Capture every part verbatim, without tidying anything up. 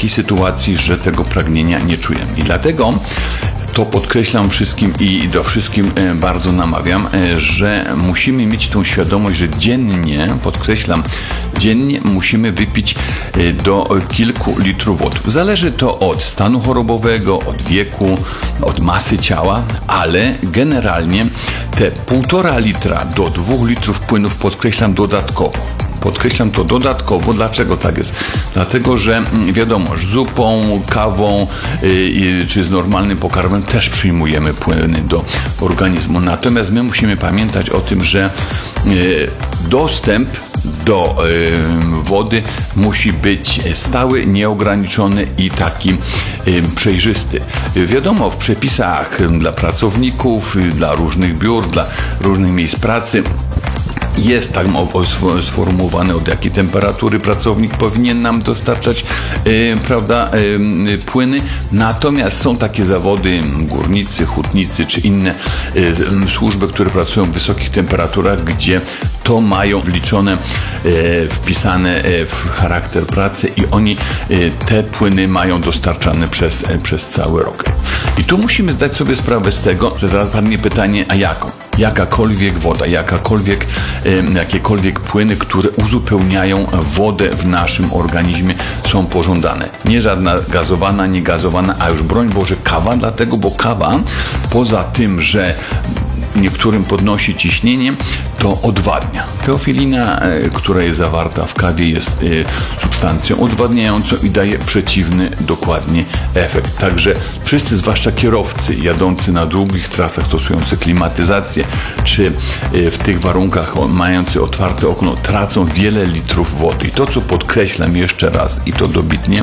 takiej sytuacji, że tego pragnienia nie czujemy. I dlatego to podkreślam wszystkim i do wszystkim bardzo namawiam, że musimy mieć tą świadomość, że dziennie, podkreślam, dziennie musimy wypić do kilku litrów wody. Zależy to od stanu chorobowego, od wieku, od masy ciała, ale generalnie te półtora litra do dwóch litrów płynów podkreślam dodatkowo. Podkreślam to dodatkowo. Dlaczego tak jest? Dlatego, że wiadomo, z zupą, kawą yy, czy z normalnym pokarmem też przyjmujemy płyny do organizmu. Natomiast my musimy pamiętać o tym, że yy, dostęp do y, wody musi być stały, nieograniczony i taki y, przejrzysty. Y, wiadomo, w przepisach y, dla pracowników, y, dla różnych biur, dla różnych miejsc pracy jest tak sformułowane, od jakiej temperatury pracownik powinien nam dostarczać yy, prawda, yy, płyny. Natomiast są takie zawody, górnicy, hutnicy czy inne yy, służby, które pracują w wysokich temperaturach, gdzie to mają wliczone, yy, wpisane yy, w charakter pracy i oni yy, te płyny mają dostarczane przez, yy, przez cały rok. I tu musimy zdać sobie sprawę z tego, że zaraz padnie pytanie, a jaką? Jakakolwiek woda, jakakolwiek, jakiekolwiek płyny, które uzupełniają wodę w naszym organizmie, są pożądane. Nie żadna gazowana, nie gazowana, a już broń Boże kawa, dlatego, bo kawa poza tym, że niektórym podnosi ciśnienie, to odwadnia. Teofilina, która jest zawarta w kawie, jest substancją odwadniającą i daje przeciwny dokładnie efekt. Także wszyscy, zwłaszcza kierowcy jadący na długich trasach, stosujący klimatyzację, czy w tych warunkach mający otwarte okno, tracą wiele litrów wody. I to, co podkreślam jeszcze raz i to dobitnie,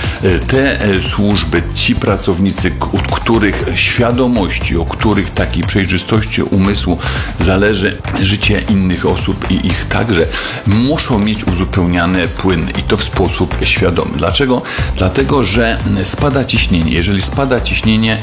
te służby, ci pracownicy, od których świadomości, o których takiej przejrzystości umysłu zależy życie innych osób i ich także, muszą mieć uzupełniane płyny i to w sposób świadomy. Dlaczego? Dlatego, że spada ciśnienie. Jeżeli spada ciśnienie,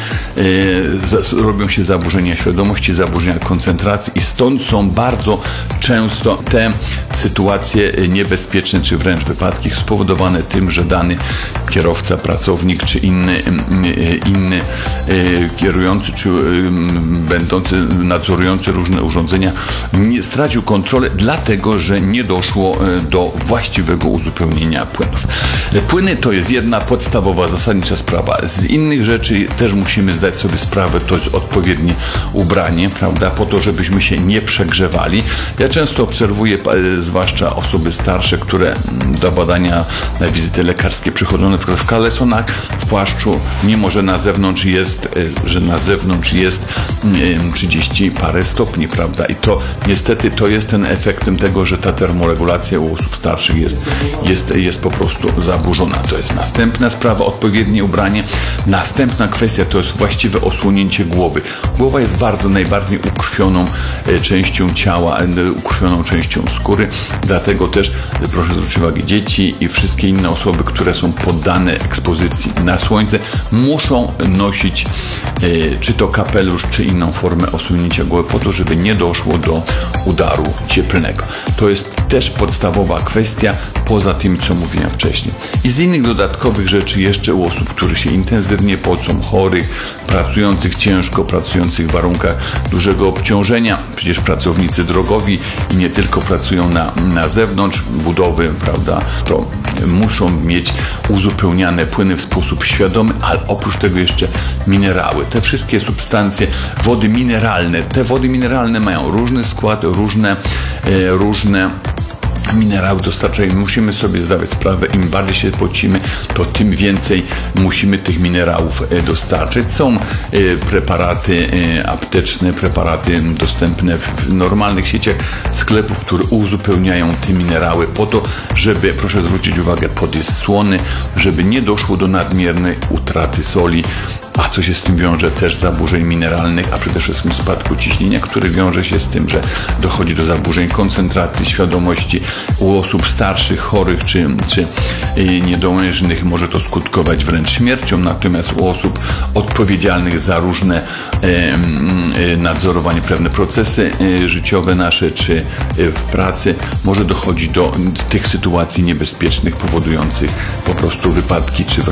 yy, robią się zaburzenia świadomości, zaburzenia koncentracji i stąd są bardzo często te sytuacje niebezpieczne, czy wręcz wypadki spowodowane tym, że dany kierowca, pracownik, czy inny, inny yy, kierujący, czy yy, będący nadzorujący różne urządzenia nie stracił kontrolę, dlatego że nie doszło do właściwego uzupełnienia płynów. Płyny to jest jedna podstawowa, zasadnicza sprawa. Z innych rzeczy też musimy zdać sobie sprawę, to jest odpowiednie ubranie, prawda, po to, żebyśmy się nie przegrzewali. Ja często obserwuję, zwłaszcza osoby starsze, które do badania na wizyty lekarskie przychodzą na przykład w kalesonach, w płaszczu, mimo że na zewnątrz jest, że na zewnątrz jest trzydzieści parę stopni, prawda? I to niestety to jest ten efektem tego, że ta termoregulacja u osób starszych jest, jest, jest po prostu zaburzona. To jest następna sprawa, odpowiednie ubranie. Następna kwestia to jest właściwe osłonięcie głowy. Głowa jest bardzo najbardziej ukrwioną częścią ciała, ukrwioną częścią skóry, dlatego też proszę zwrócić uwagę, dzieci i wszystkie inne osoby, które są poddane ekspozycji na słońce, muszą nosić czy to kapelusz, czy inną formę osłonięcia głowy po to, żeby nie doszło do udaru cieplnego. To jest też podstawowa kwestia, poza tym, co mówiłem wcześniej. I z innych dodatkowych rzeczy jeszcze u osób, którzy się intensywnie pocą, chorych, pracujących ciężko, pracujących w warunkach dużego obciążenia, przecież pracownicy drogowi i nie tylko pracują na, na zewnątrz budowy, prawda, to muszą mieć uzupełniane płyny w sposób świadomy, ale oprócz tego jeszcze minerały. Te wszystkie substancje, wody mineralne, te wody mineralne mają różny skład, różne, e, różne minerały dostarczają. Musimy sobie zdawać sprawę, im bardziej się pocimy, to tym więcej musimy tych minerałów dostarczyć. Są preparaty apteczne, preparaty dostępne w normalnych sieciach sklepów, które uzupełniają te minerały po to, żeby, proszę zwrócić uwagę, pod jest słony, żeby nie doszło do nadmiernej utraty soli, a co się z tym wiąże też zaburzeń mineralnych, a przede wszystkim spadku ciśnienia, który wiąże się z tym, że dochodzi do zaburzeń koncentracji, świadomości. U osób starszych, chorych czy, czy niedołężnych może to skutkować wręcz śmiercią, natomiast u osób odpowiedzialnych za różne e, e, nadzorowanie, pewne procesy e, życiowe nasze, czy e, w pracy może dochodzić do tych sytuacji niebezpiecznych, powodujących po prostu wypadki, czy